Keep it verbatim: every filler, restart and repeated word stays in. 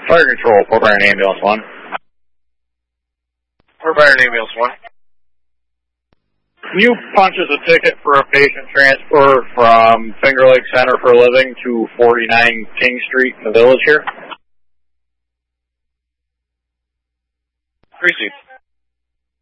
Fire Control, Fort Byron Ambulance one. Fort Byron Ambulance one. Can you punch us a ticket for a patient transfer from Finger Lake Center for Living to forty-nine King Street in the Village here? Precinct.